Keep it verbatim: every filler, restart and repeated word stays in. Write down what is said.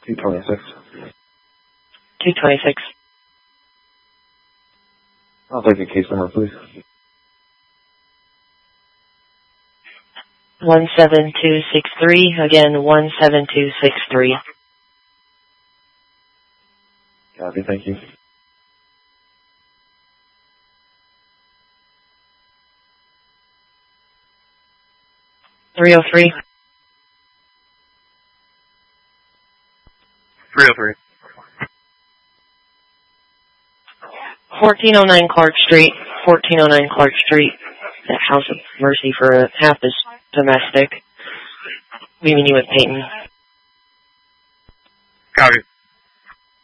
two twenty-six. two twenty-six. I'll take a case number, please. one seven two six three. Again, one seven two six three. Copy, thank you. three oh three. three oh three. fourteen oh nine Clark Street. fourteen oh nine Clark Street. That House of Mercy for a half is domestic. Leaving you with Peyton. Copy.